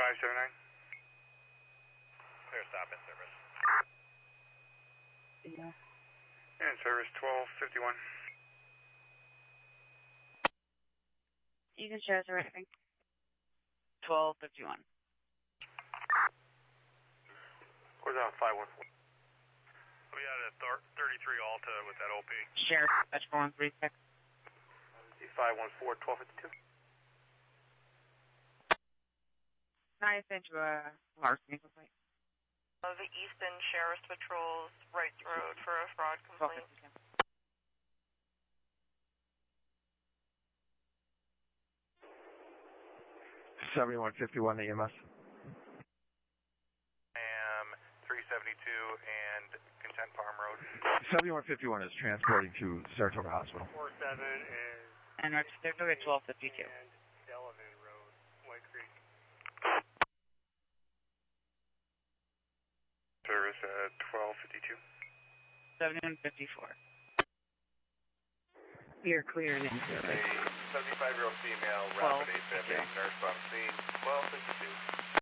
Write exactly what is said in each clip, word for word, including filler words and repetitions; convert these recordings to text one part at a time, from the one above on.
five seven nine. Clear stop in service. Yeah. In service twelve fifty-one. You can show us the rating. twelve fifty-one. Where's that five one four? We had a thirty-three Alta with that O P. Sheriff, that's four one three six. five one four, twelve fifty-two. I sent you a larceny complaint. Of the Easton Sheriff's Patrol's Wrights Road for a fraud complaint. seventy-one fifty-one E M S. Am three seventy-two and Content Farm Road. seventy-one fifty-one is transporting to Saratoga Hospital. four seven is... And registered to twelve fifty-two. And Delavan Road, White Creek. Service at twelve fifty-two. seventy-one fifty-four. You're clear and in A service. seventy-five-year-old female, Well, rapid AFib, okay. nurse on scene, twelve fifty-two.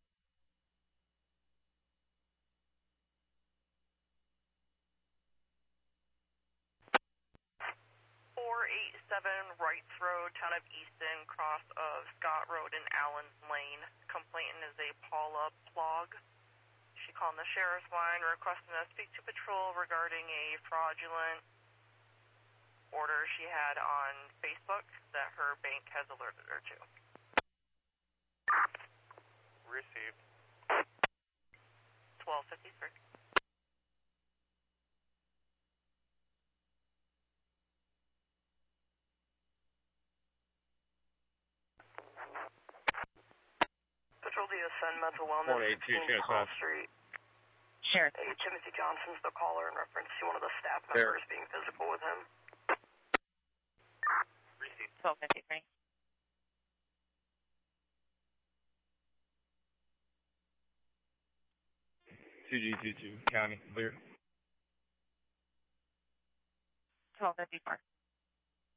four eighty-seven Wrights Road, Town of Easton, cross of Scott Road and Allen Lane. Complainant is a Paula Plog. She called the sheriff's line requesting to speak to patrol regarding a fraudulent order she had on Facebook that her bank has alerted her to. Received. twelve fifty-three. Patrol D S N Mental Wellness, one eight two, sixteen Hall Street. Sheriff. Hey, Timothy Johnson's the caller in reference to one of the staff There. members being physical with him. Received. twelve fifty-three. two G two two, county, clear. twelve fifty-four.